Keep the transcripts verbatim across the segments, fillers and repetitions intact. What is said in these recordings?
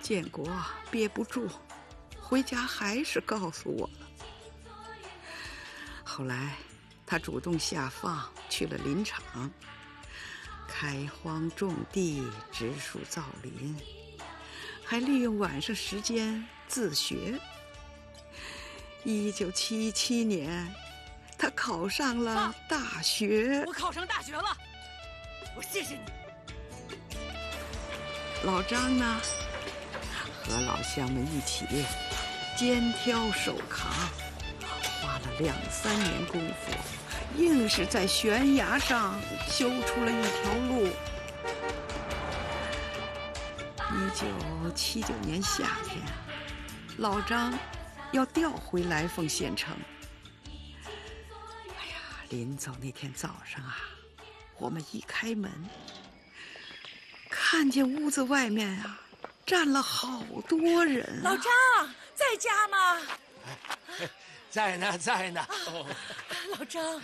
建国憋不住，回家还是告诉我了。后来他主动下放去了林场，开荒种地，植树造林，还利用晚上时间自学。一九七七年，他考上了大学。 我考上大学了，我谢谢你。 老张呢，和老乡们一起肩挑手扛，花了两三年功夫，硬是在悬崖上修出了一条路。一九七九年夏天，老张要调回来凤县城。哎呀，临走那天早上啊，我们一开门，看见屋子外面啊站了好多人、啊。 老张在家吗？ 在呢，在呢。 哦，老张，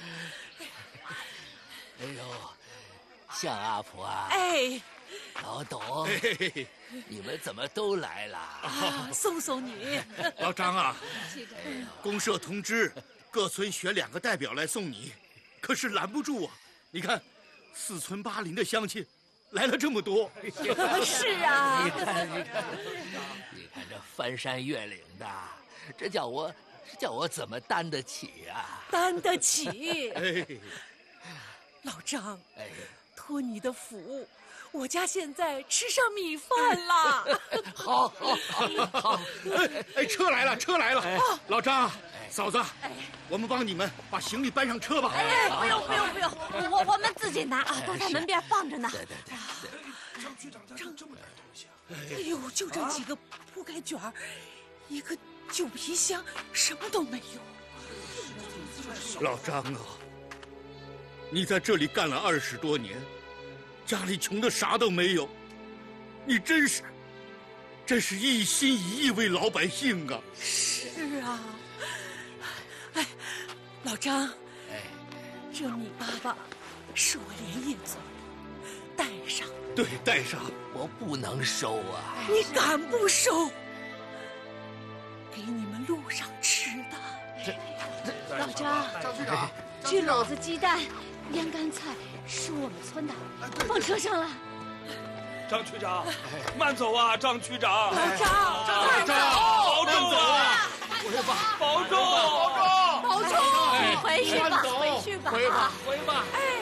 哎呦，向阿婆啊！ 哎， 老董，哎、你们怎么都来了？ 啊，送送你。 老张啊，公社通知各村选两个代表来送你，可是拦不住啊！你看，四村八邻的乡亲来了这么多。 是啊， 你看，你看，你看这翻山越岭的，这叫我，这叫我怎么担得起啊？ 担得起。 哎， 老张， 哎， 托你的福，我家现在吃上米饭了。 好，好，好，好。 哎哎，车来了，车来了！哎、老张，嫂子，哎、我们帮你们把行李搬上车吧。 哎，不用，不用，不用，我我们自己拿啊，都在门边放着呢。 对对对对。 张局长张这么点东西啊！ 哎呦，就这几个铺盖卷儿，一个旧皮箱，什么都没有。 老张啊，你在这里干了二十多年，家里穷的啥都没有，你真是，真是一心一意为老百姓啊！ 是啊，哎，老张， 哎， 这米粑粑是我连夜做的，带上。 对，带上。 我不能收啊！ 你敢不收？给你们路上吃的。 这这老张， 张局长， 这篓子鸡蛋、腌干菜是我们村的，放车上了。 张区长，慢走啊，张区长。 老张， 张张，保重啊！ 回吧， 保重，保重， 保重，回去吧，回去吧， 回吧，回吧。 哎。